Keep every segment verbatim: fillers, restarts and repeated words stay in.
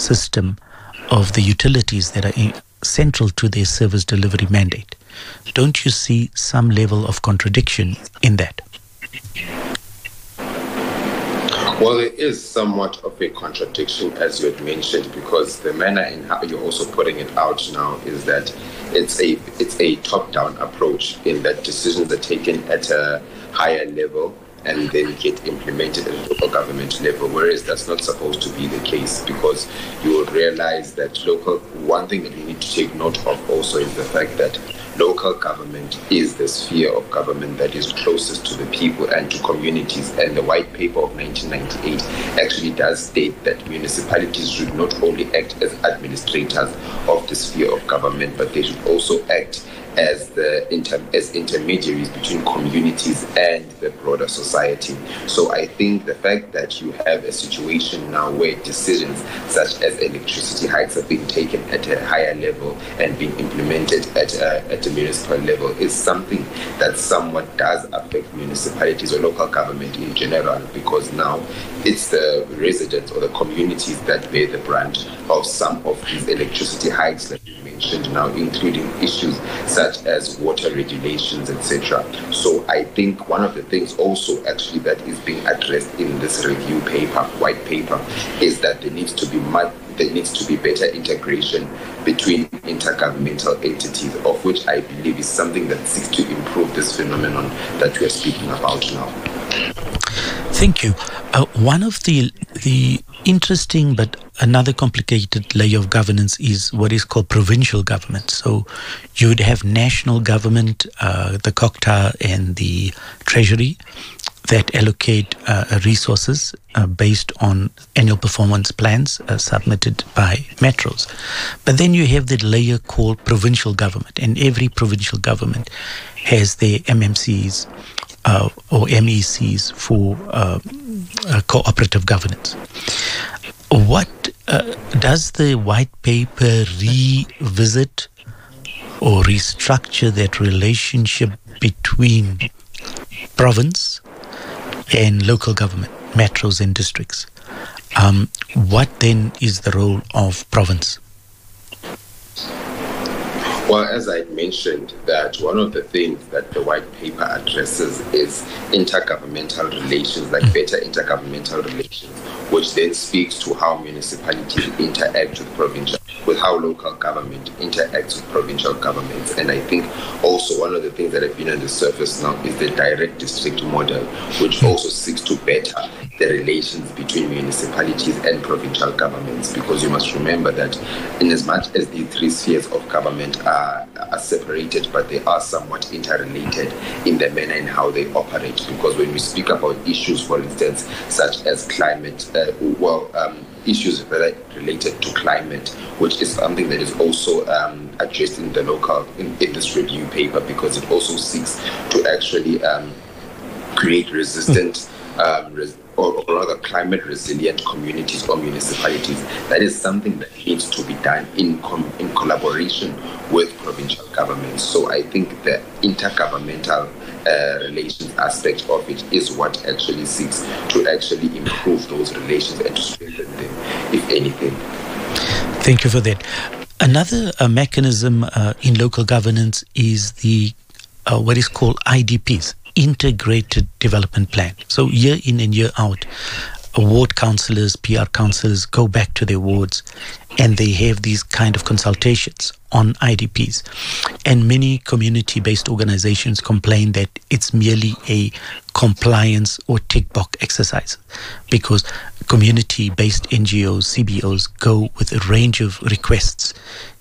system of the utilities that are in, central to their service delivery mandate. Don't you see some level of contradiction in that? Well, there is somewhat of a contradiction, as you had mentioned, because the manner in how you're also putting it out now is that it's a it's a top-down approach, in that decisions are taken at a higher level and then get implemented at a local government level, whereas that's not supposed to be the case, because you will realize that local, one thing that we need to take note of also is the fact that local government is the sphere of government that is closest to the people and to communities. And the white paper of nineteen ninety-eight actually does state that municipalities should not only act as administrators of the sphere of government, but they should also act as the inter as intermediaries between communities and the broader society. So I think the fact that you have a situation now where decisions such as electricity hikes have been taken at a higher level and being implemented at a, at a municipal level is something that somewhat does affect municipalities or local government in general, because now it's the residents or the communities that bear the brunt of some of these electricity hikes that you mentioned now, including issues such as water regulations, et cetera. So I think one of the things also actually that is being addressed in this review paper, white paper, is that there needs to be much, there needs to be better integration between intergovernmental entities, of which I believe is something that seeks to improve this phenomenon that we are speaking about now. Thank you. Uh, one of the the interesting but another complicated layer of governance is what is called provincial government. So you would have national government, uh, the COGTA and the Treasury, that allocate uh, resources uh, based on annual performance plans uh, submitted by metros. But then you have the layer called provincial government, and every provincial government has their M M Cs uh, or M E Cs for uh, uh, cooperative governance. What uh, does the white paper revisit or restructure that relationship between province and local government, metros and districts? Um, what then is the role of province? Well, as I mentioned, that one of the things that the white paper addresses is intergovernmental relations, like better intergovernmental relations, which then speaks to how municipalities interact with provincial, with how local government interacts with provincial governments. And I think also one of the things that have been on the surface now is the direct district model, which also seeks to better the relations between municipalities and provincial governments, because you must remember that in as much as the three spheres of government are, are separated, but they are somewhat interrelated in the manner in how they operate. Because when we speak about issues, for instance, such as climate, uh, well, um, issues that are related to climate, which is something that is also um, addressed in the local, in, in this review paper, because it also seeks to actually um, create resistant um, res Or, or rather climate resilient communities or municipalities. That is something that needs to be done in com in collaboration with provincial governments. So I think the intergovernmental uh, relations aspect of it is what actually seeks to actually improve those relations and to strengthen them, if anything. Thank you for that. Another uh, mechanism uh, in local governance is the uh, what is called I D Ps. Integrated Development Plan. So year in and year out, ward councillors, P R councillors go back to their wards and they have these kind of consultations on I D Ps. And many community-based organizations complain that it's merely a compliance or tick box exercise, because community-based N G Os, C B Os go with a range of requests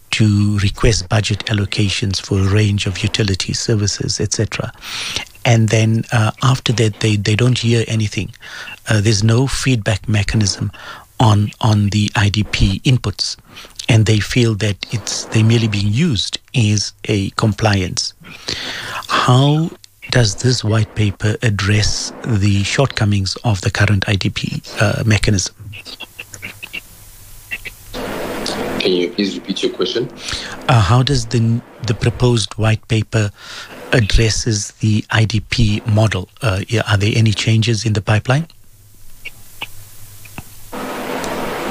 to request budget allocations for a range of utility services, et cetera. And then uh, after that, they, they don't hear anything. Uh, there's no feedback mechanism on on the I D P inputs, and they feel that it's they're merely being used as a compliance. How does this white paper address the shortcomings of the current I D P uh, mechanism? Can you please repeat your question? Uh, how does the the proposed white paper addresses the I D P model? Uh, are there any changes in the pipeline?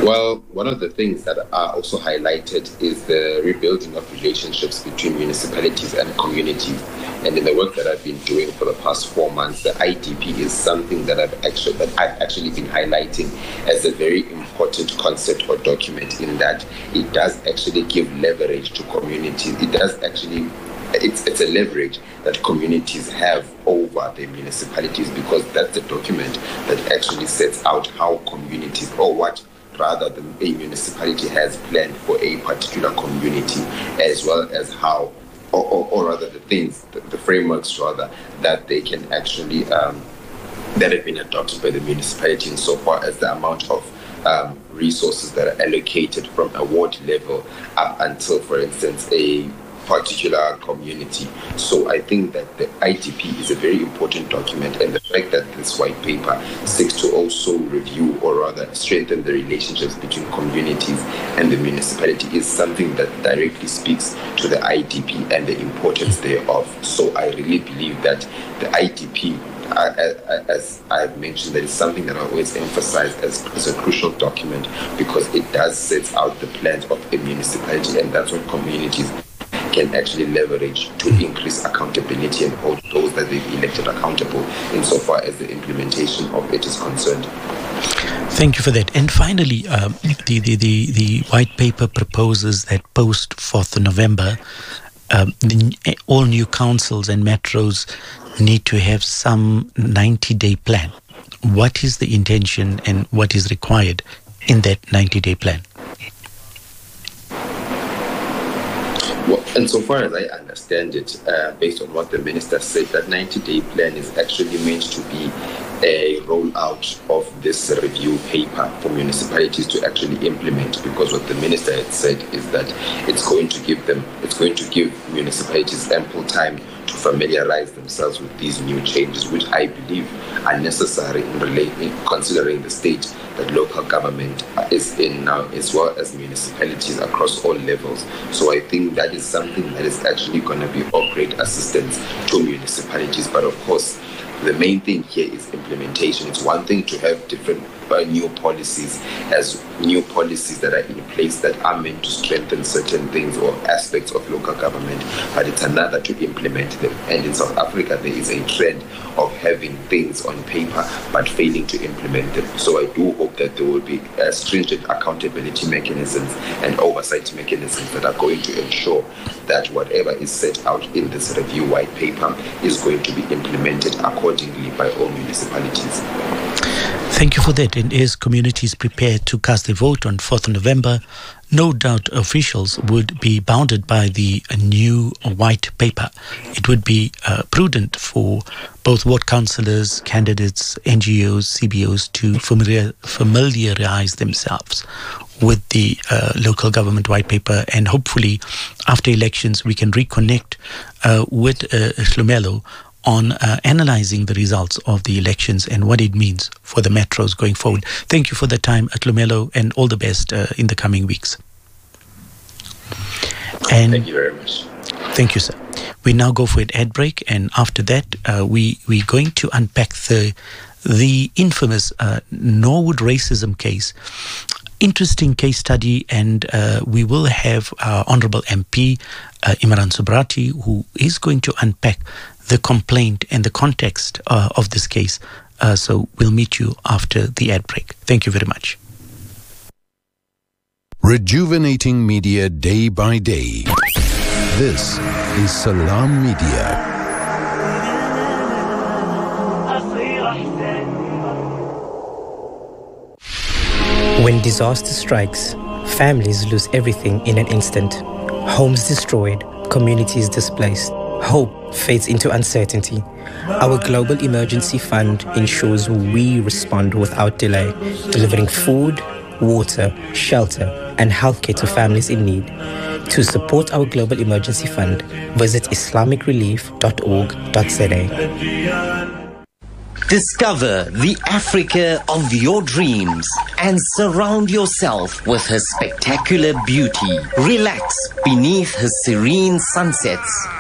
Well, one of the things that are also highlighted is the rebuilding of relationships between municipalities and communities. And in the work that I've been doing for the past four months, the I D P is something that I've actually that I've actually been highlighting as a very important concept or document, in that it does actually give leverage to communities. It does actually It's, it's a leverage that communities have over the municipalities, because that's the document that actually sets out how communities, or what rather the a municipality has planned for a particular community, as well as how, or, or, or rather the things, the, the frameworks rather, that they can actually, um, that have been adopted by the municipality, insofar as the amount of um, resources that are allocated from a ward level up until, for instance, a particular community. So I think that the I D P is a very important document, and the fact that this white paper seeks to also review, or rather strengthen, the relationships between communities and the municipality is something that directly speaks to the I D P and the importance thereof. So I really believe that the I D P, Uh, as I've mentioned, that is something that I always emphasize as, as a crucial document, because it does set out the plans of a municipality, and that's what communities can actually leverage to increase accountability and hold those that they've elected accountable, insofar as the implementation of it is concerned. Thank you for that. And finally, um, the, the, the, the white paper proposes that post fourth of November, um, the, all new councils and metros need to have some ninety-day plan. What is the intention and what is required in that ninety-day plan? Well, and so far as I understand it, uh, based on what the minister said, that ninety-day plan is actually meant to be a rollout of this review paper for municipalities to actually implement, because what the minister had said is that it's going to give them, it's going to give municipalities ample time to familiarize themselves with these new changes, which I believe are necessary in relating, considering the state that local government is in now, as well as municipalities across all levels. So I think that is something that is actually going to be of great assistance to municipalities. But of course, the main thing here is implementation. It's one thing to have different uh, new policies, as new policies that are in place that are meant to strengthen certain things or aspects of local government, but it's another to implement them. And in South Africa, there is a trend of having things on paper but failing to implement them. So I do hope that there will be uh, stringent accountability mechanisms and oversight mechanisms that are going to ensure that whatever is set out in this review white paper is going to be implemented accordingly by all municipalities. Thank you for that. And as communities prepare to cast their vote on fourth of November, no doubt officials would be bounded by the uh, new white paper. It would be uh, prudent for both ward councillors, candidates, N G Os, C B Os to familiar, familiarize themselves with the uh, local government white paper, and hopefully after elections we can reconnect uh, with uh, Hlumelo on uh, analyzing the results of the elections and what it means for the metros going forward. Thank you for the time, Hlumelo, and all the best uh, in the coming weeks. And thank you very much. Thank you, sir. We now go for an ad break, and after that, uh, we, we're going to unpack the, the infamous uh, Norwood racism case. Interesting case study, and uh, we will have our Honourable M P, uh, Imran Subrati, who is going to unpack the complaint and the context uh, of this case. Uh, so we'll meet you after the ad break. Thank you very much. Rejuvenating media day by day. This is Salam Media. When disaster strikes, families lose everything in an instant. Homes destroyed, communities displaced. Hope fades into uncertainty. Our Global Emergency Fund ensures we respond without delay, delivering food, water, shelter, and healthcare to families in need. To support our Global Emergency Fund, visit islamic relief dot org dot z a. Discover the Africa of your dreams and surround yourself with her spectacular beauty. Relax beneath her serene sunsets and experience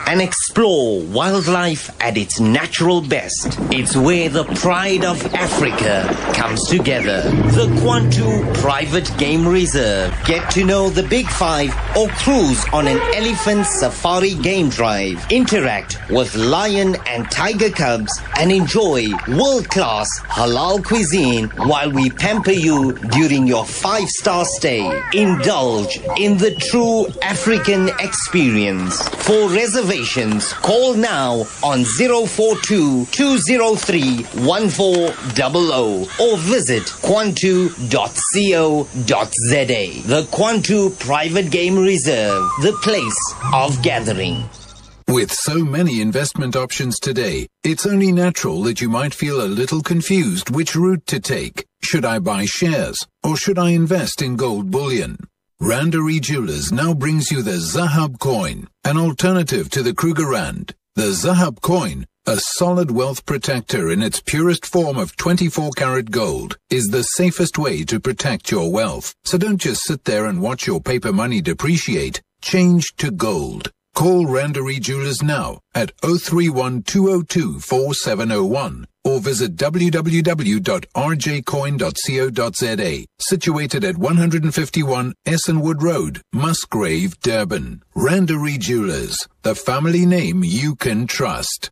Explore wildlife at its natural best. It's where the pride of Africa comes together. The Kwantu Private Game Reserve. Get to know the Big Five or cruise on an elephant safari game drive. Interact with lion and tiger cubs and enjoy world-class halal cuisine while we pamper you during your five-star stay. Indulge in the true African experience. For reservations, call now on zero four two, two zero three, one four zero zero or visit kwantu dot co dot za. The Kwantu Private Game Reserve, the place of gathering. With so many investment options today, it's only natural that you might feel a little confused which route to take. Should I buy shares or should I invest in gold bullion? Randery Jewelers now brings you the Zahab coin, an alternative to the Kruger Rand. The Zahab coin, a solid wealth protector in its purest form of twenty-four karat gold, is the safest way to protect your wealth. So don't just sit there and watch your paper money depreciate. Change to gold. Call Randery Jewelers now at zero three one, two zero two, four seven zero one or visit w w w dot r j coin dot co dot za. Situated at one fifty-one Essenwood Road, Musgrave, Durban. Randery Jewelers, the family name you can trust.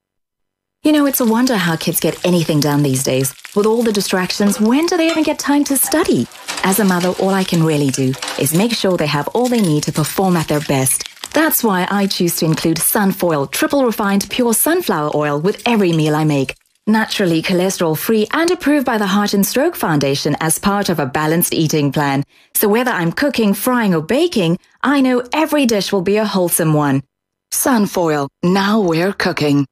You know, it's a wonder how kids get anything done these days. With all the distractions, when do they even get time to study? As a mother, all I can really do is make sure they have all they need to perform at their best. That's why I choose to include Sunfoil triple refined pure sunflower oil with every meal I make. Naturally cholesterol-free and approved by the Heart and Stroke Foundation as part of a balanced eating plan. So whether I'm cooking, frying or baking, I know every dish will be a wholesome one. Sunfoil, now we're cooking.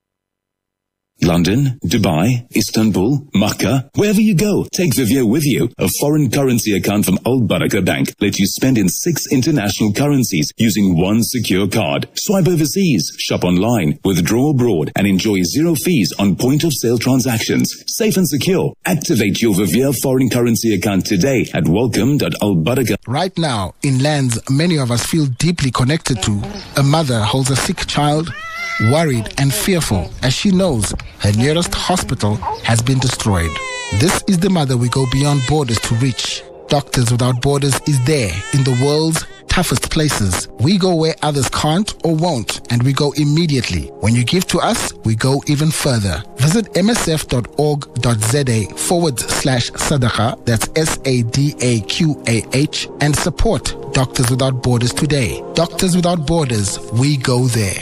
London, Dubai, Istanbul, Makkah, wherever you go, take Vivier with you. A foreign currency account from Al Barakah Bank lets you spend in six international currencies using one secure card. Swipe overseas, shop online, withdraw abroad, and enjoy zero fees on point-of-sale transactions. Safe and secure. Activate your Vivier foreign currency account today at welcome dot al barakah. Right now, in lands many of us feel deeply connected to, a mother holds a sick child, worried and fearful as she knows her nearest hospital has been destroyed. This is the mother we go beyond borders to reach. Doctors Without Borders is there in the world's toughest places. We go where others can't or won't, and we go immediately. When you give to us, we go even further. Visit m s f dot org dot za forward slash sadaqah, that's S A D A Q A H, and support Doctors Without Borders today. Doctors Without Borders, we go there.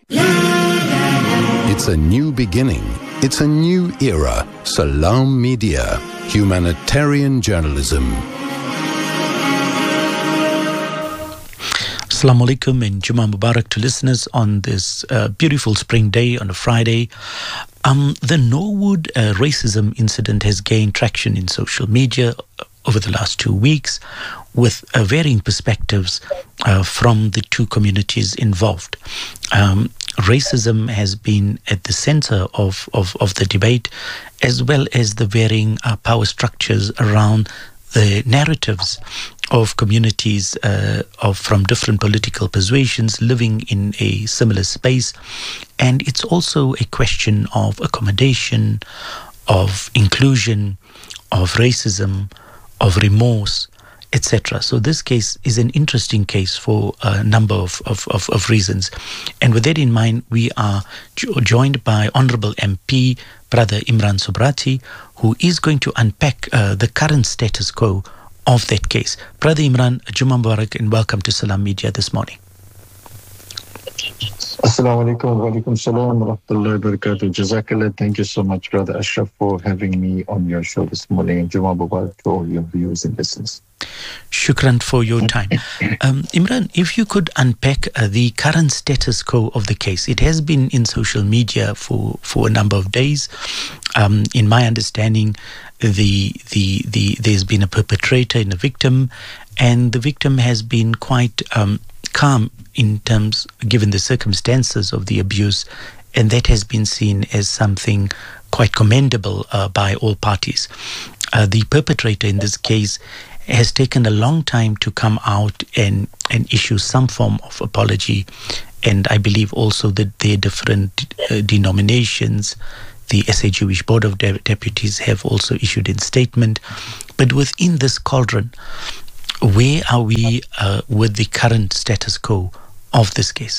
It's a new beginning. It's a new era. Salam Media. Humanitarian journalism. Assalamu alaikum and Jummah Mubarak to listeners on this uh, beautiful spring day on a Friday. Um, the Norwood uh, racism incident has gained traction in social media over the last two weeks with uh, varying perspectives uh, from the two communities involved. Um, racism has been at the center of, of, of the debate, as well as the varying uh, power structures around the narratives of communities uh, of from different political persuasions living in a similar space. And it's also a question of accommodation, of inclusion, of racism, of remorse, et cetera. So this case is an interesting case for a number of, of, of, of reasons. And with that in mind, we are jo- joined by Honorable M P, Brother Imran Sobrati, who is going to unpack uh, the current status quo of that case. Brother Imran, Jummah Mubarak and welcome to Salam Media this morning. Assalamu alaikum wa alaikum salam wa rahmatullahi wa barakatuh. Jazakallah. Thank you so much, Brother Ashraf, for having me on your show this morning. And Jummah Mubarak to all your viewers and listeners. Shukran for your time. Um, Imran, if you could unpack uh, the current status quo of the case. It has been in social media for, for a number of days. Um, in my understanding, the, the, the, there's been a perpetrator and a victim, and the victim has been quite um, calm in terms, given the circumstances of the abuse, and that has been seen as something quite commendable uh, by all parties. Uh, the perpetrator in this case has taken a long time to come out and, and issue some form of apology And I believe also that their different uh, denominations, the S A Jewish Board of De- Deputies have also issued a statement. But within this cauldron, where are we uh, with the current status quo of this case?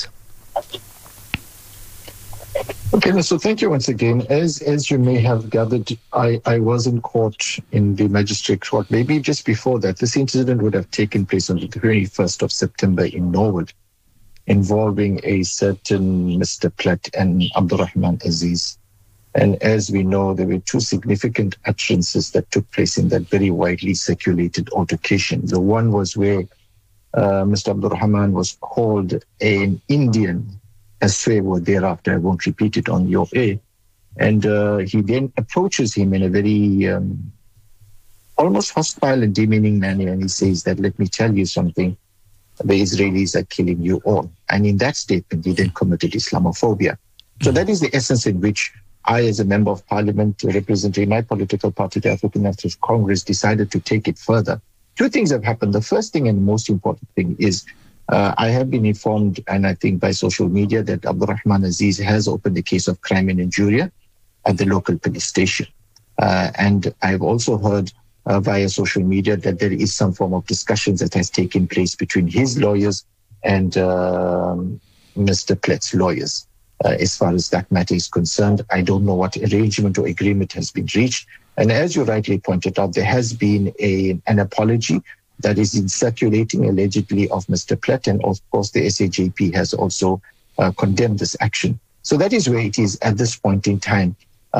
Okay, so thank you once again. As as you may have gathered, I, I was in court in the magistrate court. Maybe just before that, this incident would have taken place on the twenty-first of September in Norwood, involving a certain Mister Platt and Abdurrahman Aziz. And as we know, there were two significant utterances that took place in that very widely circulated altercation. The one was where uh, Mister Abdurrahman was called an Indian, as swear word thereafter. I won't repeat it on your air. And uh, he then approaches him in a very um, almost hostile and demeaning manner. And he says that, let me tell you something, the Israelis are killing you all. And in that statement, he then committed Islamophobia. So that is the essence in which I, as a member of parliament representing my political party, the African National Congress, decided to take it further. Two things have happened. The first thing and the most important thing is uh, I have been informed, and I think by social media, that Abdurrahman Aziz has opened a case of crime and injuria at the local police station. Uh, and I've also heard uh, via social media that there is some form of discussions that has taken place between his lawyers and uh, Mister Platt's lawyers. Uh, as far as that matter is concerned, I don't know what arrangement or agreement has been reached. And as you rightly pointed out, there has been a, an apology that is in circulating allegedly of Mister Platt. And of course, the S A J P has also uh, condemned this action. So that is where it is at this point in time,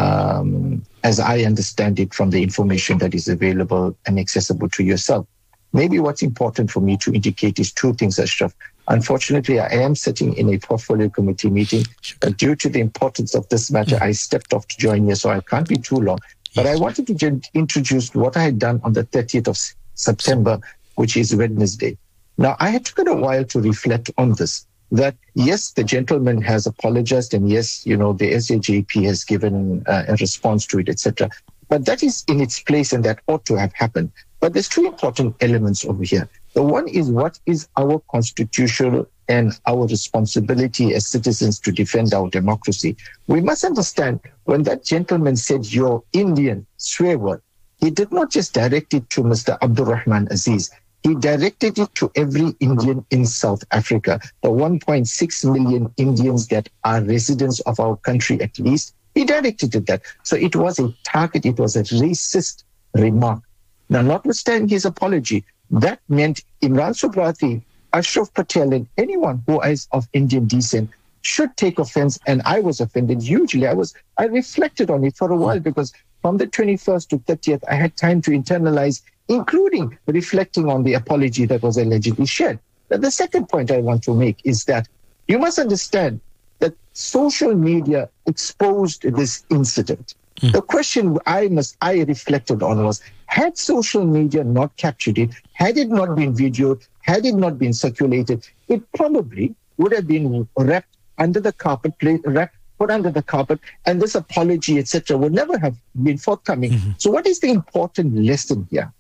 um, as I understand it from the information that is available and accessible to yourself. Maybe what's important for me to indicate is two things, Ashraf. Unfortunately, I am sitting in a portfolio committee meeting. Uh, due to the importance of this matter, I stepped off to join you, so I can't be too long. But I wanted to gen- introduce what I had done on the thirtieth of September, which is Wednesday. Now, I had taken a while to reflect on this, that yes, the gentleman has apologized, and yes, you know, the S A J P has given uh, a response to it, et cetera. But that is in its place, and that ought to have happened. But there's two important elements over here. The one is, what is our constitutional and our responsibility as citizens to defend our democracy? We must understand, when that gentleman said, "You're Indian," swear word, he did not just direct it to Mister Abdurrahman Aziz. He directed it to every Indian in South Africa, the one point six million Indians that are residents of our country at least. He directed it that. So it was a target, it was a racist remark. Now, notwithstanding his apology, that meant Imran Subrati, Ashraf Patel, and anyone who is of Indian descent should take offense. And I was offended hugely. I was, I reflected on it for a while, because from the twenty-first to thirtieth, I had time to internalize, including reflecting on the apology that was allegedly shared. Now, the second point I want to make is that you must understand that social media exposed this incident. Mm. The question I must I reflected on was, had social media not captured it, had it not been videoed, had it not been circulated, it probably would have been wrapped under the carpet, wrapped, put under the carpet, and this apology, et cetera, would never have been forthcoming. Mm-hmm. So what is the important lesson here?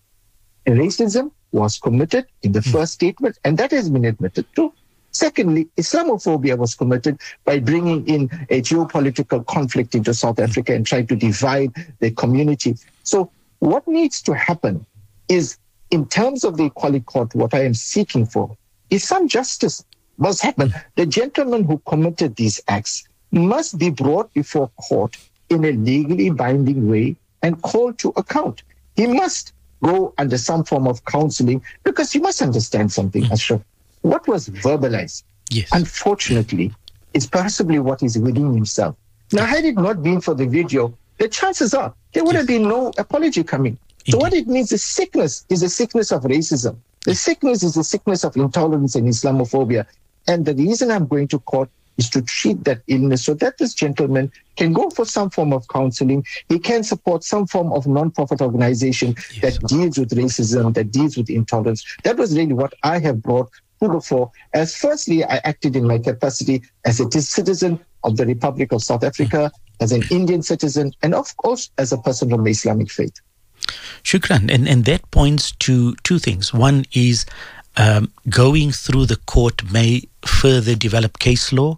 Racism was committed in the mm-hmm. first statement, and that has been admitted to. Secondly, Islamophobia was committed by bringing in a geopolitical conflict into South Africa and trying to divide the community. So what needs to happen is, in terms of the Equality Court, what I am seeking for is some justice must happen. The gentleman who committed these acts must be brought before court in a legally binding way and called to account. He must go under some form of counseling, because you must understand something, Ashraf. What was verbalized, yes, unfortunately, is possibly what is within himself. Now, had it not been for the video, the chances are there would yes. have been no apology coming. Indeed. So what it means, the sickness is a sickness of racism. The sickness is a sickness of intolerance and Islamophobia. And the reason I'm going to court is to treat that illness so that this gentleman can go for some form of counseling. He can support some form of non-profit organization yes. that deals with racism, that deals with intolerance. That was really what I have brought to the fore. As firstly, I acted in my capacity as a citizen of the Republic of South Africa, as an Indian citizen, and of course, as a person from the Islamic faith. Shukran. And, and that points to two things. One is Um, going through the court may further develop case law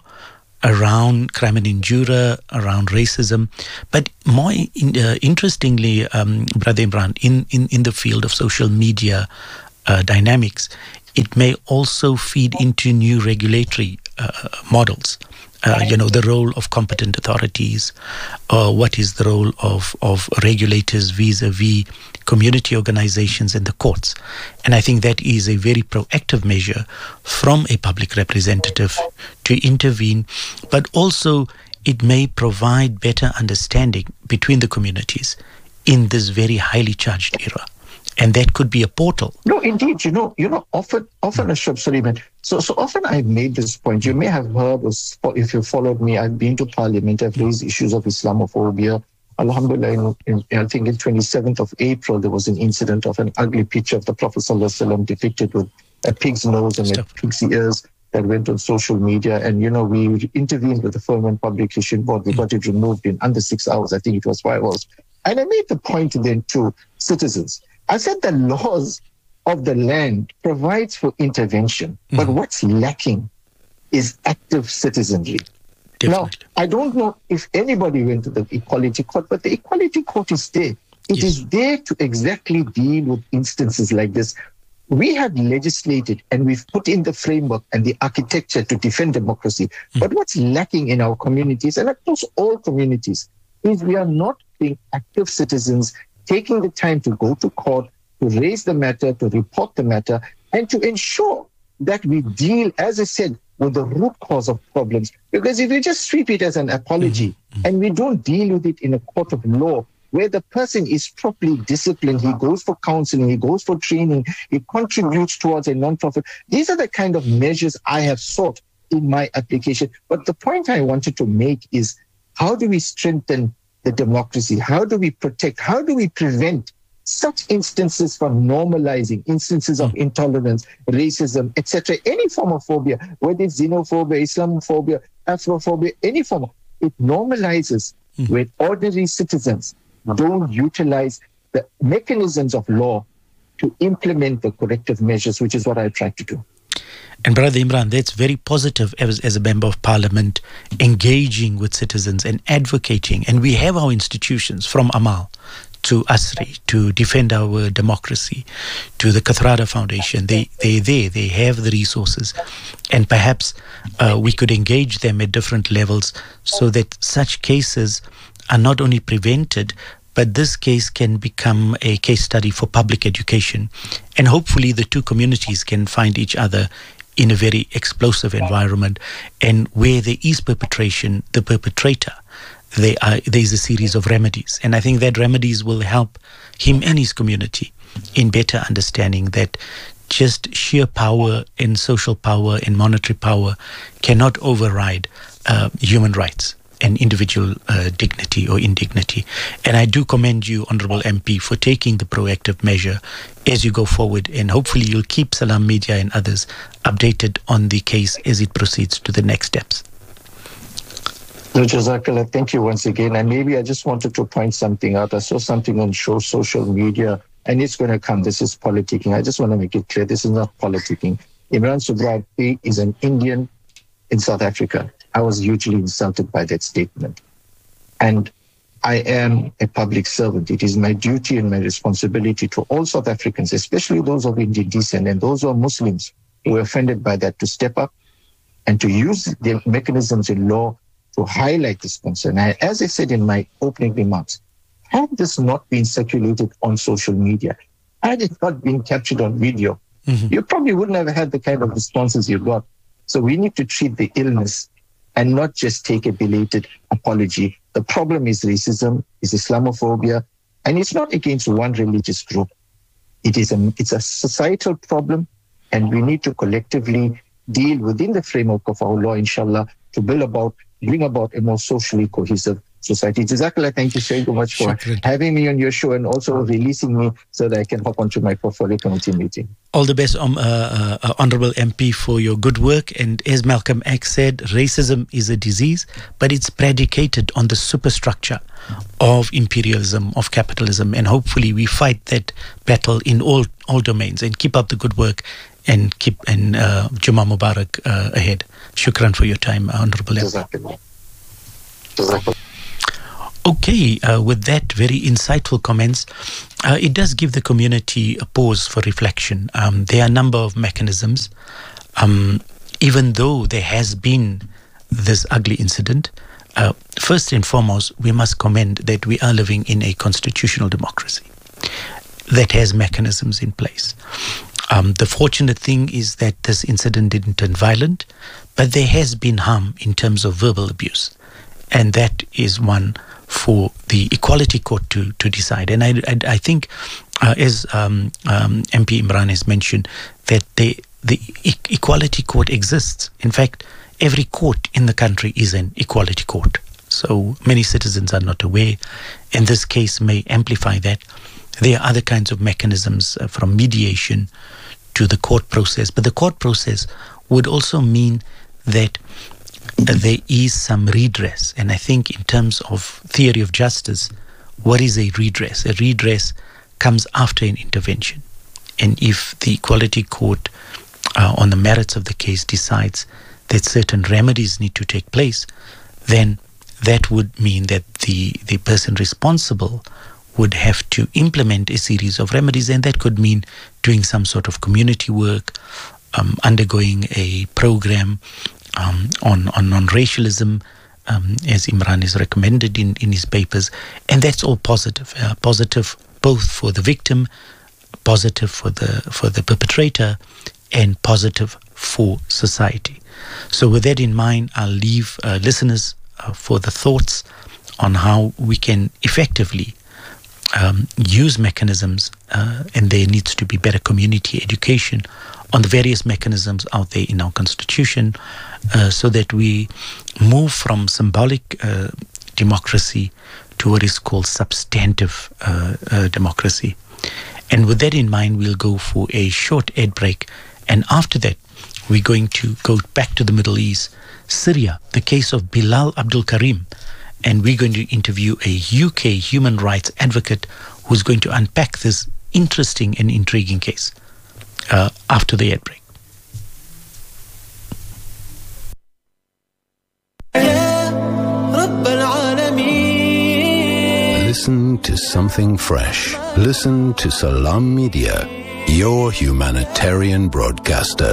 around crime and injure, around racism. But more in, uh, interestingly, um, Brother Imran, in, in, in the field of social media uh, dynamics, it may also feed into new regulatory uh, models. Uh, you know, the role of competent authorities, or what is the role of, of regulators vis-a-vis community organizations and the courts. And I think that is a very proactive measure from a public representative to intervene, but also it may provide better understanding between the communities in this very highly charged era. And that could be a portal. No, indeed. You know, you know, often, often, Ashraf Suleiman. So, so often I've made this point. You may have heard, or if you followed me, I've been to Parliament. I've raised issues of Islamophobia. Alhamdulillah, in, in, I think in twenty-seventh of April, there was an incident of an ugly picture of the Prophet ﷺ depicted with a pig's nose and a pig's ears that went on social media. And, you know, we intervened with the Film and Publication Board. We got it removed in under six hours. I think it was five hours. And I made the point then to citizens. I said the laws of the land provides for intervention, mm. but what's lacking is active citizenry. Definitely. Now, I don't know if anybody went to the Equality Court, but the Equality Court is there. It yes. is there to exactly deal with instances like this. We have legislated and we've put in the framework and the architecture to defend democracy. Mm. But what's lacking in our communities, and across all communities, is we are not being active citizens, taking the time to go to court, to raise the matter, to report the matter, and to ensure that we deal, as I said, with the root cause of problems. Because if we just sweep it as an apology mm-hmm. and we don't deal with it in a court of law, where the person is properly disciplined, he goes for counseling, he goes for training, he contributes towards a non-profit. These are the kind of measures I have sought in my application. But the point I wanted to make is, how do we strengthen the democracy? How do we protect? How do we prevent such instances from normalizing instances of intolerance, racism, et cetera? Any form of phobia, whether it's xenophobia, Islamophobia, Afrophobia, any form, it normalizes mm. when ordinary citizens don't utilize the mechanisms of law to implement the corrective measures, which is what I try to do. And Brother Imran, that's very positive as, as a member of parliament, engaging with citizens and advocating. And we have our institutions, from Amal to ASRI, to Defend Our Democracy, to the Kathrada Foundation. They, they're there, they have the resources. And perhaps uh, we could engage them at different levels so that such cases are not only prevented, but this case can become a case study for public education. And hopefully the two communities can find each other in a very explosive environment. And where there is perpetration, the perpetrator, there are, there is a series of remedies. And I think that remedies will help him and his community in better understanding that just sheer power and social power and monetary power cannot override uh, human rights and individual uh, dignity or indignity. And I do commend you, Honorable M P, for taking the proactive measure as you go forward. And hopefully you'll keep Salam Media and others updated on the case as it proceeds to the next steps. No, Jazakallah, thank you once again. And maybe I just wanted to point something out. I saw something on show social media, and it's going to come. This is politicking. I just want to make it clear. This is not politicking. Imran Subrati is an Indian in South Africa. I was hugely insulted by that statement. And I am a public servant. It is my duty and my responsibility to all South Africans, especially those of Indian descent and those who are Muslims who are offended by that, to step up and to use the mechanisms in law to highlight this concern. And as I said in my opening remarks, had this not been circulated on social media, had it not been captured on video, mm-hmm. you probably wouldn't have had the kind of responses you got. So we need to treat the illness and not just take a belated apology. The problem is racism, is Islamophobia, and it's not against one religious group. It is a, it's a societal problem, and we need to collectively deal within the framework of our law, inshallah, to build about, bring about a more socially cohesive society. Jazakallah, thank you so much for Shukran. having me on your show and also releasing me so that I can hop onto my portfolio committee meeting. All the best, um, uh, uh, Honorable M P, for your good work. And as Malcolm X said, racism is a disease, but it's predicated on the superstructure of imperialism, of capitalism. And hopefully we fight that battle in all, all domains and keep up the good work and keep and uh, Jummah Mubarak uh, ahead. Shukran for your time, Honorable M P. Okay, uh, with that very insightful comments, uh, it does give the community a pause for reflection. Um, there are a number of mechanisms. Um, even though there has been this ugly incident, uh, first and foremost, we must commend that we are living in a constitutional democracy that has mechanisms in place. Um, the fortunate thing is that this incident didn't turn violent, but there has been harm in terms of verbal abuse. And that is one for the Equality Court to, to decide. And I, I, I think, uh, as um, um, M P Imran has mentioned, that they, the e- Equality Court exists. In fact, every court in the country is an Equality Court. So many citizens are not aware, and this case may amplify that. There are other kinds of mechanisms uh, from mediation to the court process. But the court process would also mean that uh, there is some redress. And I think in terms of theory of justice, what is a redress? A redress comes after an intervention. And if the Equality Court, uh, on the merits of the case, decides that certain remedies need to take place, then that would mean that the, the person responsible would have to implement a series of remedies, and that could mean doing some sort of community work, um, undergoing a program um, on, on non-racialism, um, as Imran has recommended in, in his papers, and that's all positive. Uh, positive both for the victim, positive for the for the perpetrator, and positive for society. So with that in mind, I'll leave uh, listeners uh, for the thoughts on how we can effectively um, use mechanisms, uh, and there needs to be better community education on the various mechanisms out there in our constitution, uh, so that we move from symbolic uh, democracy to what is called substantive uh, uh, democracy. And with that in mind, we'll go for a short ad break. And after that, we're going to go back to the Middle East, Syria, the case of Bilal Abdul Karim. And we're going to interview a U K human rights advocate who's going to unpack this interesting and intriguing case uh, after the ad break. Listen to something fresh. Listen to Salam Media, your humanitarian broadcaster.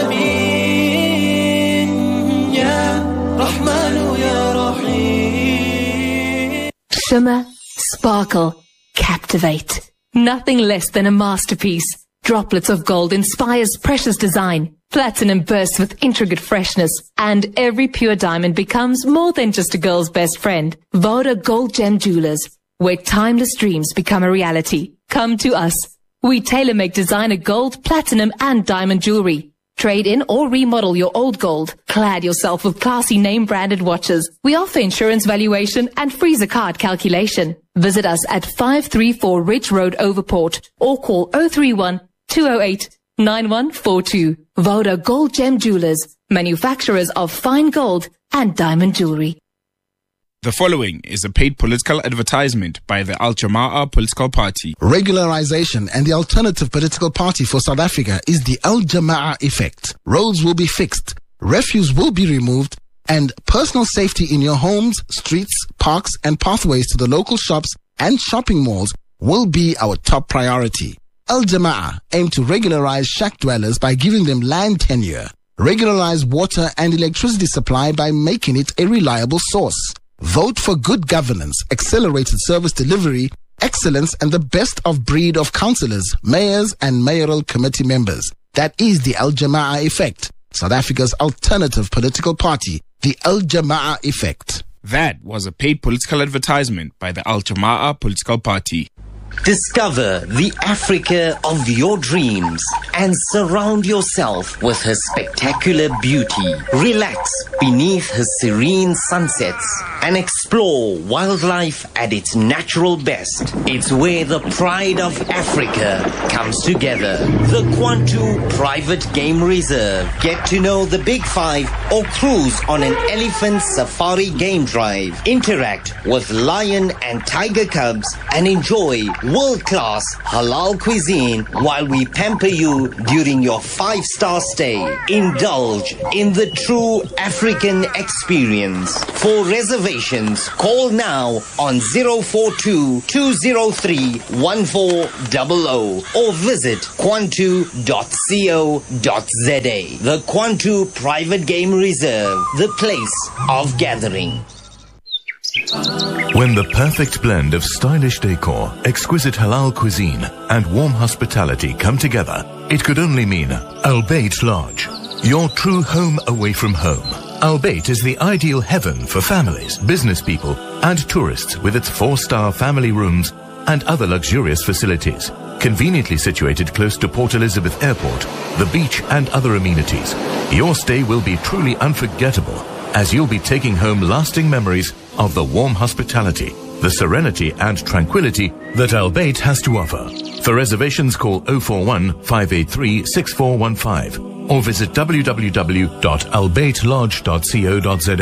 Shimmer, sparkle, captivate. Nothing less than a masterpiece. Droplets of gold inspires precious design. Platinum bursts with intricate freshness, and every pure diamond becomes more than just a girl's best friend. Voda Gold Gem Jewelers, where timeless dreams become a reality. Come to us. We tailor-make designer gold, platinum, and diamond jewelry. Trade in or remodel your old gold. Clad yourself with classy name-branded watches. We offer insurance valuation and free zakat calculation. Visit us at five three four Ridge Road, Overport, or call oh three one, two oh eight, nine one four two. Voda Gold Gem Jewelers, manufacturers of fine gold and diamond jewelry. The following is a paid political advertisement by the Al Jama'ah political party. Regularization and the alternative political party for South Africa is the Al Jama'ah effect. Roads will be fixed, refuse will be removed, and personal safety in your homes, streets, parks, and pathways to the local shops and shopping malls will be our top priority. Al Jama'ah aim to regularize shack dwellers by giving them land tenure, regularize water and electricity supply by making it a reliable source. Vote for good governance, accelerated service delivery, excellence, and the best of breed of councillors, mayors, and mayoral committee members. That is the Al Jama'ah effect, South Africa's alternative political party, the Al Jama'ah effect. That was a paid political advertisement by the Al Jama'ah political party. Discover the Africa of your dreams and surround yourself with her spectacular beauty. Relax beneath her serene sunsets and explore wildlife at its natural best. It's where the pride of Africa comes together. The Kwantu Private Game Reserve. Get to know the Big Five or cruise on an elephant safari game drive. Interact with lion and tiger cubs and enjoy world-class halal cuisine while we pamper you during your five-star stay. Indulge in the true African experience. For reservations, call now on zero four two, two zero three, one four zero zero or visit kwantu dot co dot za. The Kwantu Private Game Reserve, the place of gathering. When the perfect blend of stylish decor, exquisite halal cuisine, and warm hospitality come together, it could only mean Al Bayt Lodge, your true home away from home. Al Bayt is the ideal heaven for families, business people, and tourists with its four-star family rooms and other luxurious facilities. Conveniently situated close to Port Elizabeth Airport, the beach, and other amenities, your stay will be truly unforgettable, as you'll be taking home lasting memories of the warm hospitality, the serenity and tranquility that Al Bayt has to offer. For reservations, call zero four one, five eight three, six four one five or visit w w w dot al bayt lodge dot co dot za.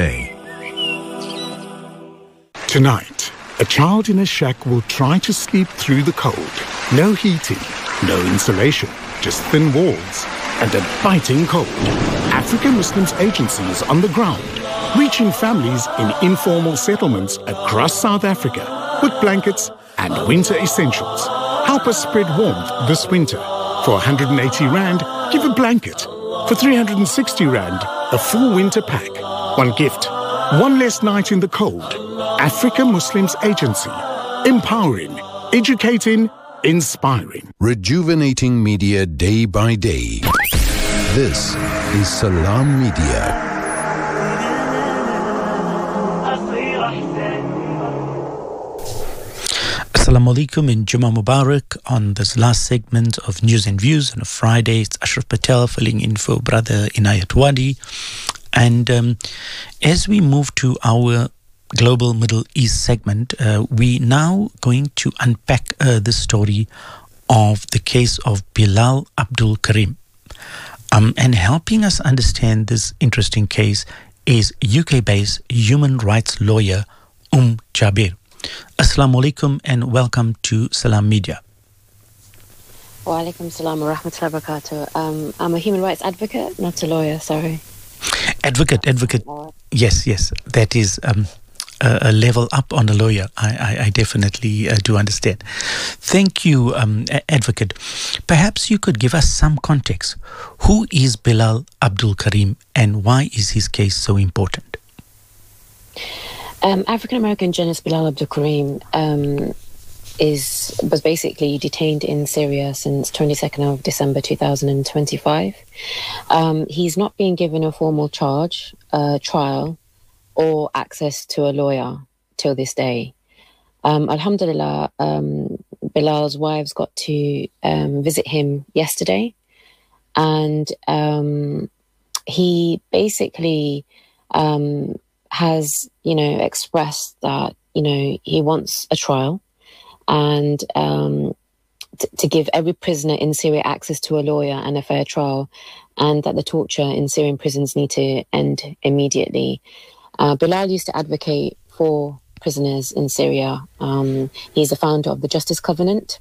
Tonight, a child in a shack will try to sleep through the cold. No heating, no insulation, just thin walls and a biting cold. African Muslims agencies on the ground, reaching families in informal settlements across South Africa with blankets and winter essentials. Help us spread warmth this winter. For one hundred eighty rand, give a blanket. For three hundred sixty rand, a full winter pack. One gift, one less night in the cold. African Muslims Agency. Empowering, educating, inspiring. Rejuvenating media day by day. This is Salam Media. Assalamu alaikum and Jummah Mubarak on this last segment of News and Views on a Friday. It's Ashraf Patel filling in for Brother Inayat Wadi. And um, as we move to our Global Middle East segment, uh, we now going to unpack uh, the story of the case of Bilal Abdul Karim. Um, and helping us understand this interesting case is U K-based human rights lawyer Um Jabir. Assalamu alaikum and welcome to Salam Media. Wa alaikum salam wa rahmatullahi wa barakatuh. Um, I'm a human rights advocate, not a lawyer, sorry. Advocate, advocate. Yes, yes. That is um, a, a level up on a lawyer. I, I, I definitely uh, do understand. Thank you, um, advocate. Perhaps you could give us some context. Who is Bilal Abdul Karim and why is his case so important? Um, African-American journalist Bilal Abdul Karim um, is was basically detained in Syria since twenty-second of December two thousand twenty-five. Um, he's not being given a formal charge, uh, trial, or access to a lawyer till this day. Um, Alhamdulillah, um, Bilal's wives got to um, visit him yesterday, and um, he basically um, has, you know, expressed that, you know, he wants a trial and um, t- to give every prisoner in Syria access to a lawyer and a fair trial, and that the torture in Syrian prisons need to end immediately. Uh, Bilal used to advocate for prisoners in Syria. Um, he's the founder of the Justice Covenant.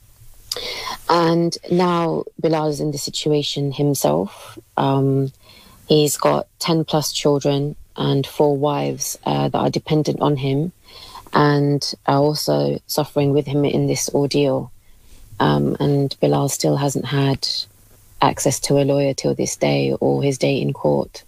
And now Bilal is in the situation himself. Um, he's got ten plus children and four wives uh, that are dependent on him and are also suffering with him in this ordeal. Um, and Bilal still hasn't had access to a lawyer till this day or his day in court.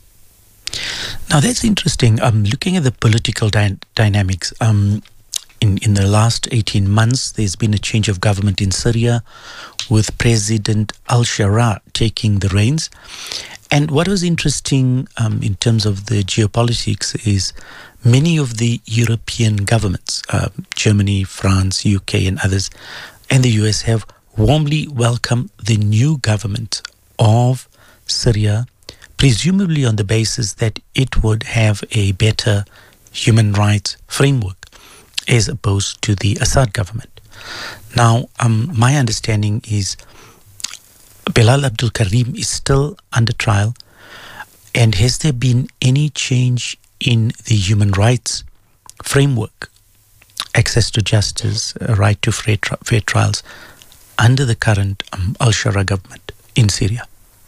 Now that's interesting. Um, looking at the political dy- dynamics, um, in, in the last eighteen months, there's been a change of government in Syria with President al-Shara taking the reins. And what was interesting um, in terms of the geopolitics is many of the European governments, uh, Germany, France, U K and others, and the U S have warmly welcomed the new government of Syria, presumably on the basis that it would have a better human rights framework as opposed to the Assad government. Now, um, my understanding is Bilal Abdul Karim is still under trial. And has there been any change in the human rights framework access to justice, a right to fair, tri- fair trials under the current um, al-Shara government in Syria?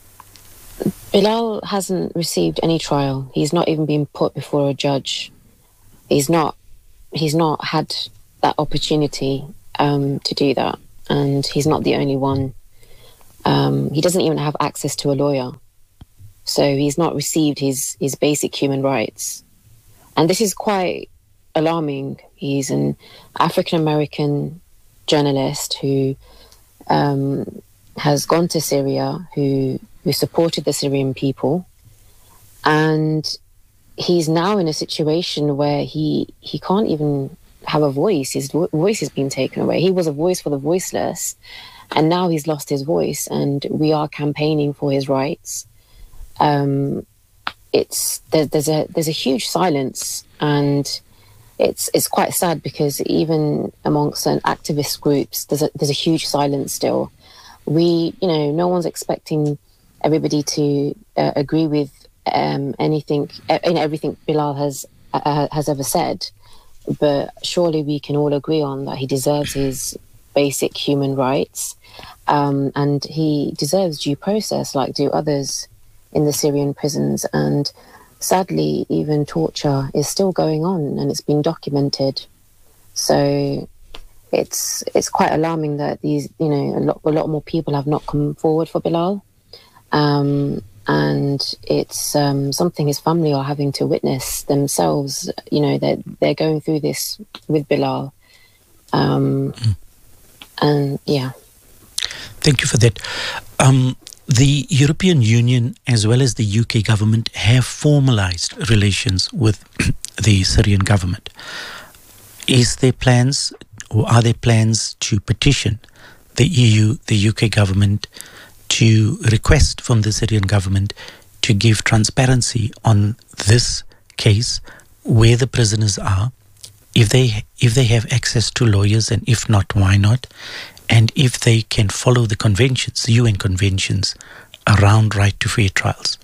Bilal hasn't received any trial. He's not even been put before a judge. He's not. He's not had that opportunity um, to do that, and he's not the only one. Um, he doesn't even have access to a lawyer, so he's not received his his basic human rights, and this is quite alarming. He's an African American journalist who um, has gone to Syria, who who supported the Syrian people, and he's now in a situation where he he can't even have a voice. His vo- voice has been taken away. He was a voice for the voiceless, and now he's lost his voice, and we are campaigning for his rights. Um, it's there, there's a there's a huge silence, and it's it's quite sad because even amongst certain activist groups, there's a there's a huge silence still. We, you know, no one's expecting everybody to uh, agree with um, anything, uh, everything Bilal has uh, has ever said, but surely we can all agree on that he deserves his basic human rights, um, and he deserves due process like do others in the Syrian prisons. And sadly, even torture is still going on, and it's been documented. So it's it's quite alarming that these, you know, a lot a lot more people have not come forward for Bilal. Um, and it's um, something his family are having to witness themselves. You know, they're, they're going through this with Bilal. Um, mm. And, yeah. Thank you for that. Um, the European Union as well as the U K government have formalized relations with the Syrian government. Is there plans, or are there plans to petition the E U, the U K government, to request from the Syrian government to give transparency on this case, where the prisoners are, if they if they have access to lawyers, and if not, why not, and if they can follow the conventions, the U N conventions around right to fair trials?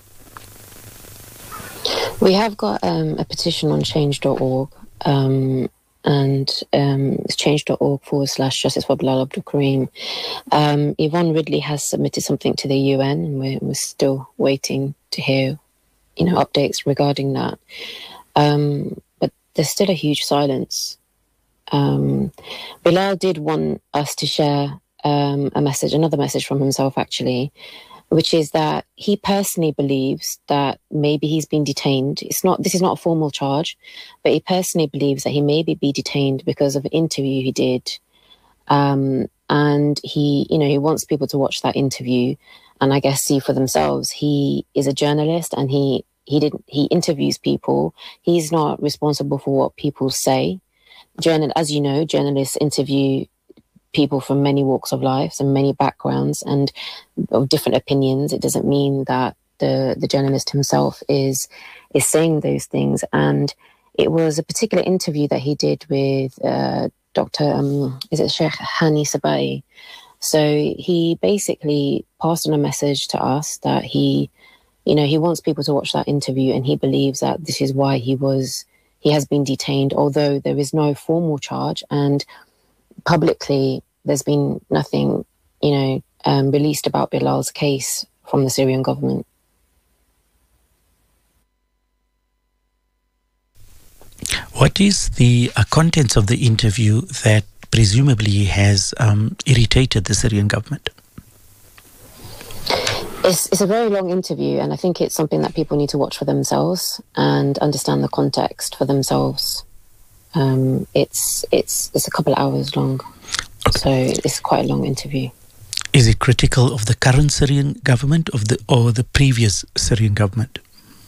We have got um, a petition on change dot org, um, and um, it's change.org forward slash justice for Bilal Abdul Karim. Um, Yvonne Ridley has submitted something to the U N, and we're, we're still waiting to hear, you know, updates regarding that. Um, but there's still a huge silence. Um, Bilal did want us to share um, a message, another message from himself, actually, which is that he personally believes that maybe he's been detained. It's not, this is not a formal charge, but he personally believes that he maybe be detained because of an interview he did. Um, and he, you know, he wants people to watch that interview and I guess see for themselves. He is a journalist, and he, he didn't, he interviews people. He's not responsible for what people say. Journal, as you know, journalists interview people from many walks of life and many backgrounds and of different opinions. It doesn't mean that the, the journalist himself is is saying those things. And it was a particular interview that he did with uh, Doctor Um, is it Sheikh Hani Sabai? So he basically passed on a message to us that he, you know, he wants people to watch that interview, and he believes that this is why he was he has been detained, although there is no formal charge, and publicly there's been nothing, you know, um, released about Bilal's case from the Syrian government. What is the uh, contents of the interview that presumably has um, irritated the Syrian government? It's, it's a very long interview, and I think it's something that people need to watch for themselves and understand the context for themselves. Um, it's it's it's a couple of hours long, okay. So it's quite a long interview. Is it critical of the current Syrian government of the or the previous Syrian government?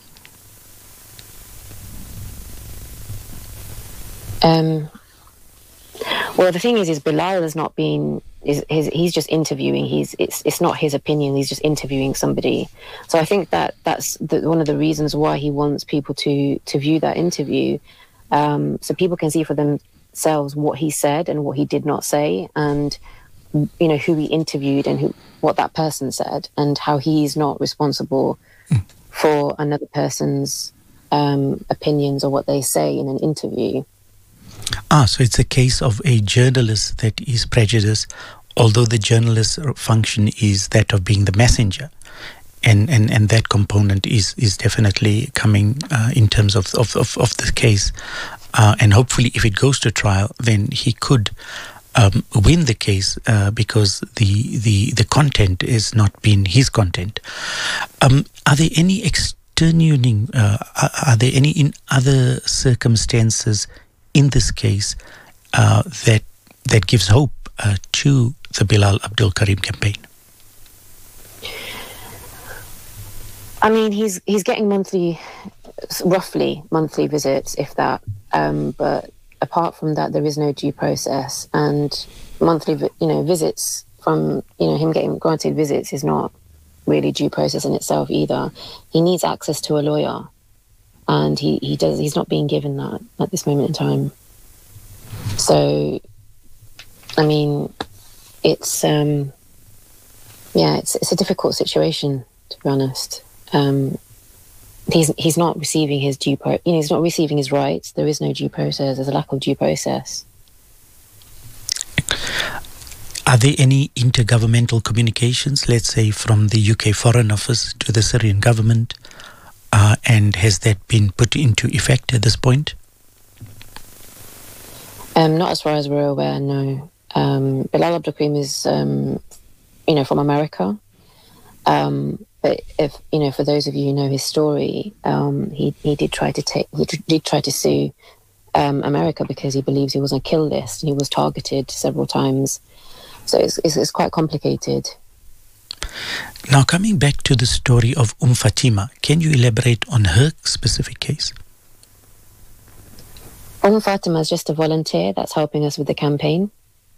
Um, well, the thing is, is Bilal has not been. Is his, he's just interviewing. He's it's it's not his opinion. He's just interviewing somebody. So I think that that's the, one of the reasons why he wants people to to view that interview, um, so people can see for themselves what he said and what he did not say, and you know who he interviewed and who what that person said, and how he's not responsible mm. for another person's um, opinions or what they say in an interview. Ah, so it's a case of a journalist that is prejudiced, although the journalist's function is that of being the messenger. And, and, and that component is, is definitely coming uh, in terms of, of, of, of the case. Uh, and hopefully if it goes to trial, then he could um, win the case uh, because the, the, the content is not been his content. Um, are there any extenuating, uh, are, are there any in other circumstances in this case uh, that, that gives hope uh, to the Bilal Abdul Karim campaign? I mean, he's he's getting monthly, roughly monthly visits, if that. Um, but apart from that, there is no due process, and monthly, you know, visits from you know him getting granted visits is not really due process in itself either. He needs access to a lawyer, and he he does. He's not being given that at this moment in time. So, I mean, it's um, yeah, it's it's a difficult situation, to be honest. Um, he's he's not receiving his due pro- you know he's not receiving his rights. There is no due process. There's a lack of due process. Are there any intergovernmental communications, let's say from the U K Foreign Office to the Syrian government, uh, and has that been put into effect at this point? Um, not as far as we're aware, no. Um, Bilal Abdul Karim is um, you know from America. Um, But if you know, for those of you who know his story, um, he he did try to take he did try to sue um, America because he believes he was on a kill list and he was targeted several times. So it's, it's it's quite complicated. Now, coming back to the story of Umm Fatima, can you elaborate on her specific case? Umm Fatima is just a volunteer that's helping us with the campaign.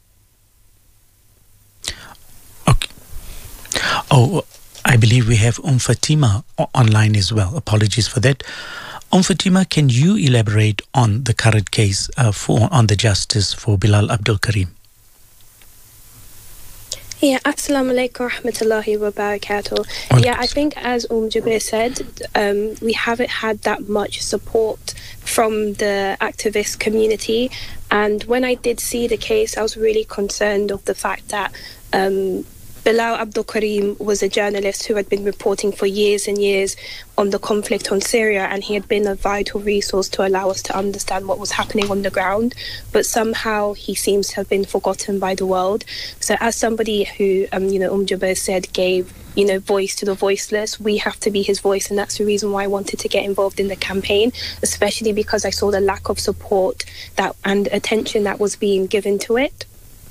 Okay. Oh. I believe we have Umm Fatima online as well. Apologies for that. Umm Fatima, can you elaborate on the current case uh, for on the justice for Bilal Abdul Karim? Yeah, assalamu alaikum wa rahmatullahi wa barakatuh. Yeah, I think as Umm Jubair said, um, we haven't had that much support from the activist community. And when I did see the case, I was really concerned of the fact that um, Bilal Abdul Karim was a journalist who had been reporting for years and years on the conflict on Syria, and he had been a vital resource to allow us to understand what was happening on the ground. But somehow he seems to have been forgotten by the world. So as somebody who, um, you know, Umm Jubair said, gave, you know, voice to the voiceless, we have to be his voice, and that's the reason why I wanted to get involved in the campaign, especially because I saw the lack of support that and attention that was being given to it.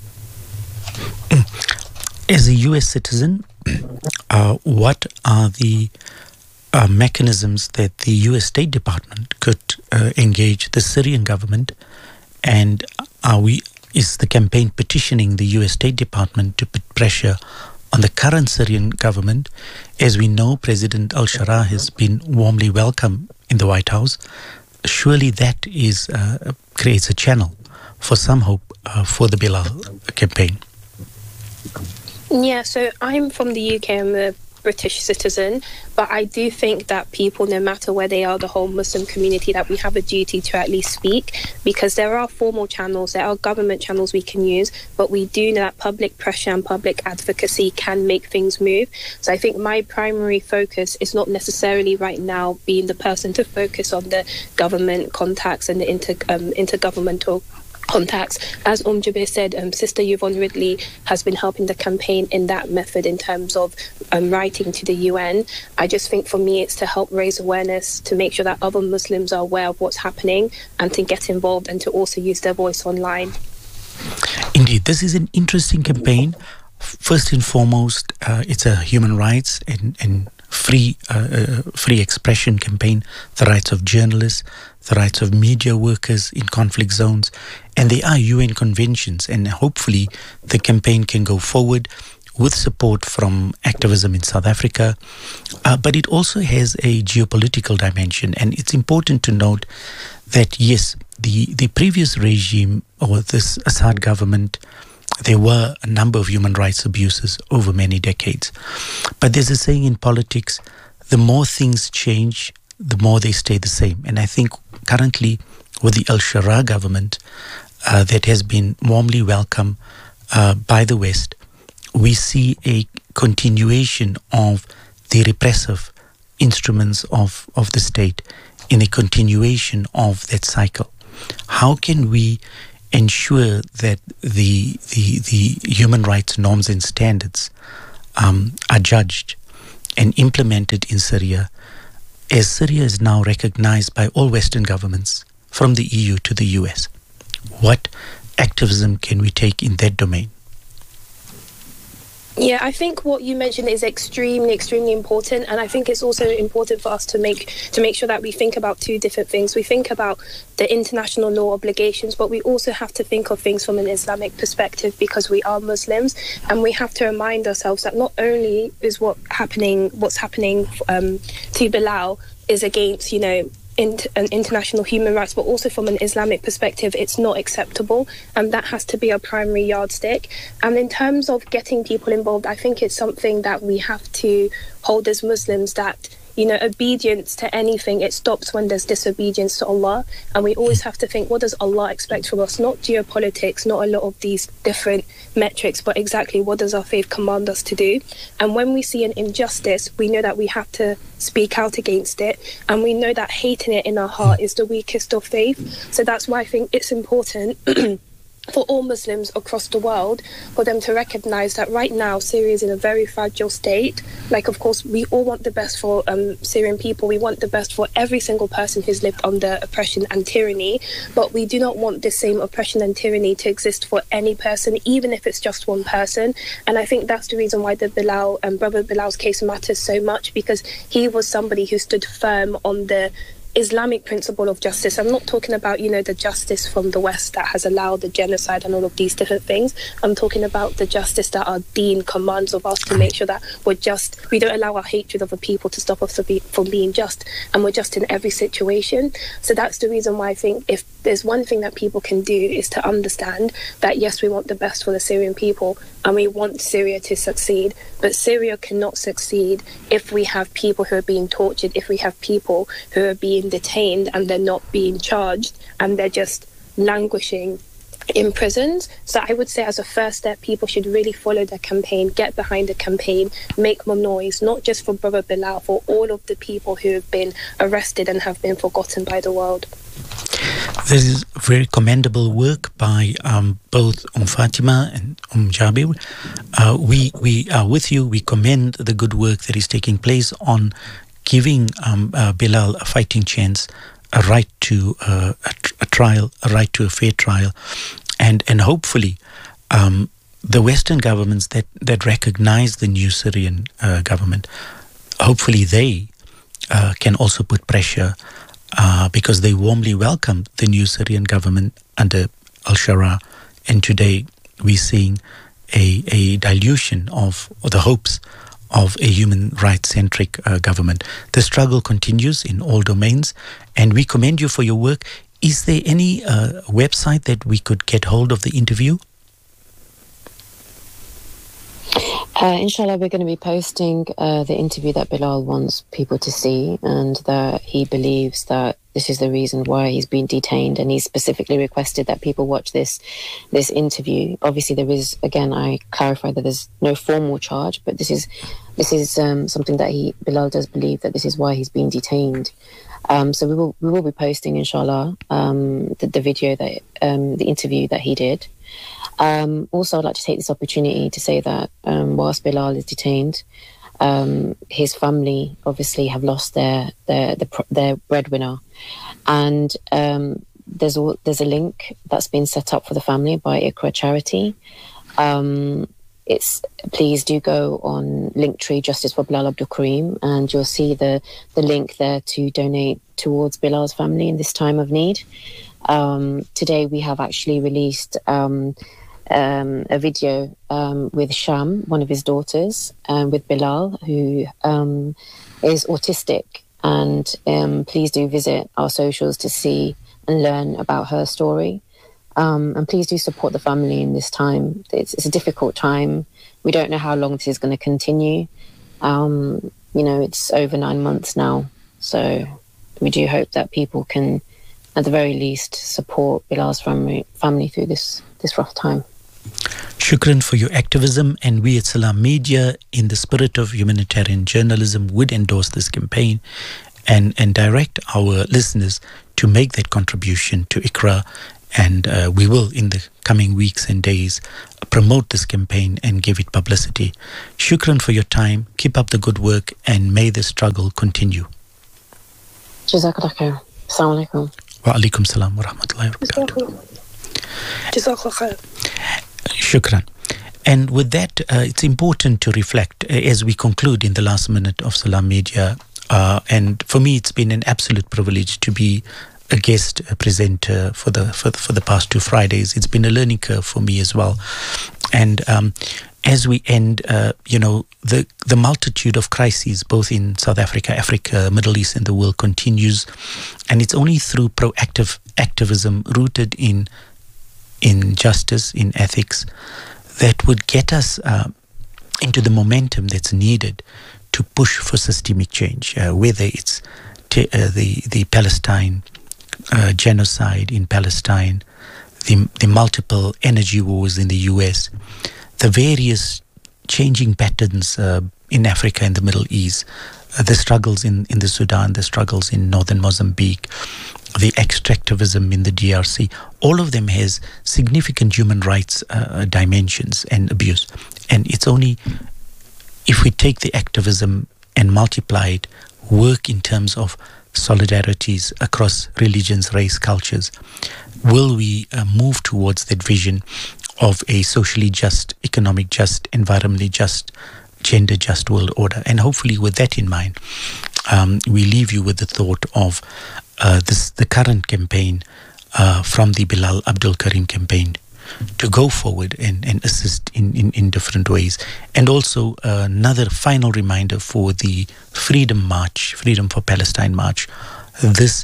As a U S citizen, uh, what are the uh, mechanisms that the U S State Department could uh, engage the Syrian government, and are we is the campaign petitioning the U S State Department to put pressure on the current Syrian government? As we know, President al-Shara has been warmly welcomed in the White House. Surely that is uh, creates a channel for some hope uh, for the Bilal campaign. Yeah, so I'm from the U K, I'm a British citizen, but I do think that people, no matter where they are, the whole Muslim community, that we have a duty to at least speak, because there are formal channels, there are government channels we can use, but we do know that public pressure and public advocacy can make things move. So I think my primary focus is not necessarily right now being the person to focus on the government contacts and the inter, um, intergovernmental contacts. As Umm Jubair said, um, Sister Yvonne Ridley has been helping the campaign in that method in terms of um, writing to the U N. I just think for me it's to help raise awareness, to make sure that other Muslims are aware of what's happening and to get involved and to also use their voice online. Indeed, this is an interesting campaign. First and foremost, uh, it's a human rights and, and free uh, uh, free expression campaign, the rights of journalists, the rights of media workers in conflict zones, and there are U N conventions, and hopefully the campaign can go forward with support from activism in South Africa. Uh, but it also has a geopolitical dimension, and it's important to note that yes, the, the previous regime or this Assad government, there were a number of human rights abuses over many decades. But there's a saying in politics, the more things change, the more they stay the same. And I think currently with the al-Shara government uh, that has been warmly welcomed uh, by the West, we see a continuation of the repressive instruments of, of the state in a continuation of that cycle. How can we ensure that the the, the human rights norms and standards um, are judged and implemented in Syria, as Syria is now recognized by all Western governments, from the E U to the U S? What activism can we take in that domain? Yeah, I think what you mentioned is extremely, extremely important, and I think it's also important for us to make to make sure that we think about two different things. We think about the international law obligations, but we also have to think of things from an Islamic perspective, because we are Muslims, and we have to remind ourselves that not only is what happening, what's happening um, to Bilal is against, you know, an international human rights, but also from an Islamic perspective, it's not acceptable, and that has to be our primary yardstick. And in terms of getting people involved, I think it's something that we have to hold as Muslims, that, you know, obedience to anything, it stops when there's disobedience to Allah. And we always have to think, what does Allah expect from us? Not geopolitics, not a lot of these different metrics, but exactly what does our faith command us to do? And when we see an injustice, we know that we have to speak out against it, and we know that hating it in our heart is the weakest of faith. So that's why I think it's important for all Muslims across the world, for them to recognise that right now Syria is in a very fragile state. Like, of course, we all want the best for um, Syrian people. We want the best for every single person who's lived under oppression and tyranny, but we do not want the same oppression and tyranny to exist for any person, even if it's just one person. And I think that's the reason why the Bilal, um, brother Bilal's case matters so much, because he was somebody who stood firm on the Islamic principle of justice. I'm not talking about, you know, the justice from the West that has allowed the genocide and all of these different things. I'm talking about the justice that our deen commands of us, to make sure that we're just, we don't allow our hatred of a people to stop us from being just, and we're just in every situation. So that's the reason why I think if there's one thing that people can do, is to understand that yes, we want the best for the Syrian people and we want Syria to succeed, but Syria cannot succeed if we have people who are being tortured, if we have people who are being detained and they're not being charged and they're just languishing in prisons. So I would say, as a first step, people should really follow the campaign, get behind the campaign, make more noise, not just for Brother Bilal, for all of the people who have been arrested and have been forgotten by the world. This is very commendable work by um, both Umm Fatima and Umm Jabir. Uh, we, we are with you. We commend the good work that is taking place on giving um, uh, Bilal a fighting chance, a right to uh, a, tr- a trial, a right to a fair trial, and and hopefully um, the Western governments that, that recognize the new Syrian uh, government, hopefully they uh, can also put pressure uh, because they warmly welcomed the new Syrian government under al-Shara, and today we're seeing a, a dilution of the hopes of a human rights-centric uh, government. The struggle continues in all domains, and we commend you for your work. Is there any uh, website that we could get hold of the interview? Uh, inshallah, we're going to be posting uh, the interview that Bilal wants people to see, and that he believes that this is the reason why he's been detained, and he's specifically requested that people watch this this interview. Obviously, there is, again, I clarify that there's no formal charge, but this is this is um, something that he Bilal does believe that this is why he's been detained. Um, so we will we will be posting, inshallah, um, the, the video that um, the interview that he did. Um, also, I'd like to take this opportunity to say that um, whilst Bilal is detained, um, his family obviously have lost their their their, their breadwinner, and um, there's a, there's a link that's been set up for the family by Iqra Charity. Um, it's please do go on Linktree Justice for Bilal Abdul Kareem, and you'll see the the link there to donate towards Bilal's family in this time of need. Um, today we have actually released um, um, a video um, with Sham, one of his daughters, um, with Bilal, who um, is autistic, and um, please do visit our socials to see and learn about her story. Um, and please do support the family in this time. It's, it's a difficult time. We don't know how long this is going to continue. Um, you know, it's over nine months now. So we do hope that people can at the very least, support Bilal's family, family through this, this rough time. Shukran for your activism, and we at Salam Media, in the spirit of humanitarian journalism, would endorse this campaign and, and direct our listeners to make that contribution to ICRA. And uh, we will, in the coming weeks and days, promote this campaign and give it publicity. Shukran for your time. Keep up the good work, and may the struggle continue. Jazakallah khair. Assalamu alaikum. Wa alaikum salam wa rahmatullahi wa barakatuh. Jazakallah khair. Shukran. And with that, uh, it's important to reflect uh, as we conclude in the last minute of Salam Media. Uh, and for me, it's been an absolute privilege to be a guest a presenter for the, for the for the past two Fridays. It's been a learning curve for me as well. And um, as we end, uh, you know, the the multitude of crises, both in South Africa, Africa, Middle East, and the world continues. And it's only through proactive activism rooted in in justice, in ethics, that would get us uh, into the momentum that's needed to push for systemic change, uh, whether it's t- uh, the the Palestine uh, genocide in Palestine, the the multiple energy wars in the U S, the various changing patterns uh, in Africa and the Middle East, uh, the struggles in, in the Sudan, the struggles in northern Mozambique, the extractivism in the D R C. All of them has significant human rights uh, dimensions and abuse. And it's only if we take the activism and multiply it, work in terms of solidarities across religions, race, cultures, will we uh, move towards that vision of a socially just, economic just, environmentally just, gender just world order. And hopefully with that in mind, um, we leave you with the thought of uh, this, the current campaign uh, from the Bilal Abdul Karim campaign to go forward and, and assist in, in, in different ways. And also uh, another final reminder for the Freedom March, Freedom for Palestine March, this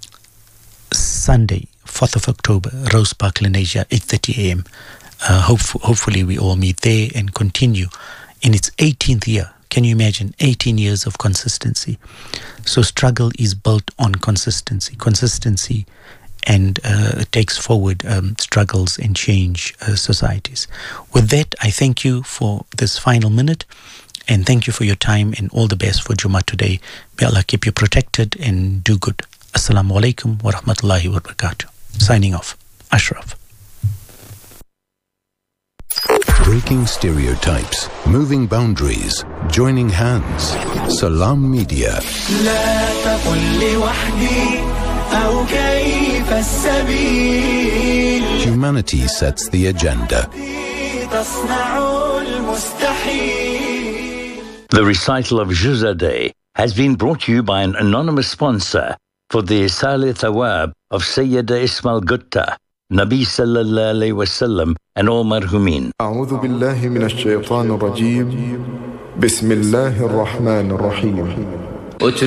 Sunday, fourth of October, Rose Park, Lenasia, eight thirty a.m. Uh, hope, hopefully we all meet there and continue in its eighteenth year. Can you imagine? eighteen years of consistency. So struggle is built on consistency. Consistency and uh, takes forward um, struggles and change uh, societies. With that, I thank you for this final minute, and thank you for your time, and all the best for Jummah today. May Allah keep you protected and do good. Assalamu alaikum wa rahmatullahi wa barakatuh. Signing off. Ashraf. Breaking stereotypes, moving boundaries, joining hands. Salam Media. Humanity sets the agenda. The recital of Juzadeh has been brought to you by an anonymous sponsor for the Isale Thawab of Sayyida Ismail Gutta, Nabi Sallallahu Alaihi Wasallam, and all marhumin. أعوذ بالله من الشيطان الرجيم بسم الله الرحمن الرحيم